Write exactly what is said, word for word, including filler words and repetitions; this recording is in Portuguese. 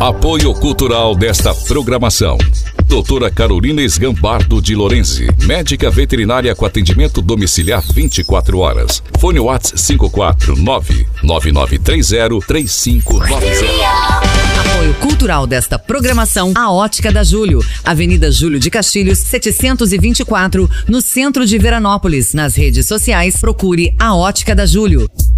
Apoio cultural desta programação: doutora Carolina Esgambardo de Lorenzi, médica veterinária com atendimento domiciliar vinte e quatro horas. Fone WhatsApp cinco quatro nove nove nove três zero três cinco nove zero. Apoio cultural desta programação: a Ótica da Júlio, Avenida Júlio de Castilhos, setecentos e vinte e quatro, no centro de Veranópolis. Nas redes sociais, procure a Ótica da Júlio.